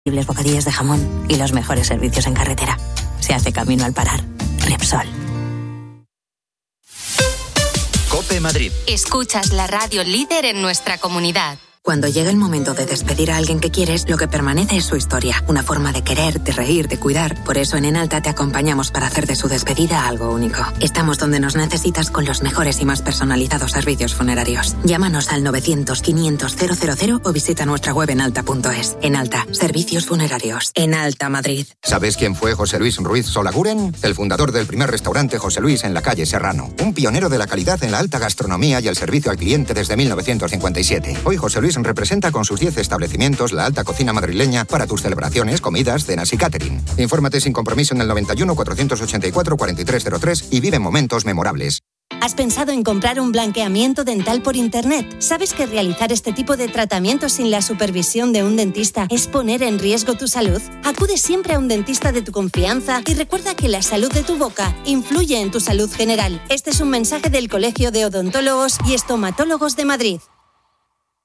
bocadillos de jamón y los mejores servicios en carretera. Se hace camino al parar. Repsol. COPE Madrid. Escuchas la radio líder en nuestra comunidad. Cuando llega el momento de despedir a alguien que quieres, lo que permanece es su historia. Una forma de querer, de reír, de cuidar. Por eso en Enalta te acompañamos para hacer de su despedida algo único. Estamos donde nos necesitas con los mejores y más personalizados servicios funerarios. Llámanos al 900-500-000 o visita nuestra web enalta.es. Enalta, servicios funerarios. Enalta Madrid. ¿Sabes quién fue José Luis Ruiz Solaguren? El fundador del primer restaurante José Luis en la calle Serrano. Un pionero de la calidad en la alta gastronomía y el servicio al cliente desde 1957. Hoy José Luis representa con sus 10 establecimientos la alta cocina madrileña para tus celebraciones, comidas, cenas y catering. Infórmate sin compromiso en el 91 484 4303 y vive momentos memorables. ¿Has pensado en comprar un blanqueamiento dental por internet? ¿Sabes que realizar este tipo de tratamientos sin la supervisión de un dentista es poner en riesgo tu salud? Acude siempre a un dentista de tu confianza y recuerda que la salud de tu boca influye en tu salud general. Este es un mensaje del Colegio de Odontólogos y Estomatólogos de Madrid.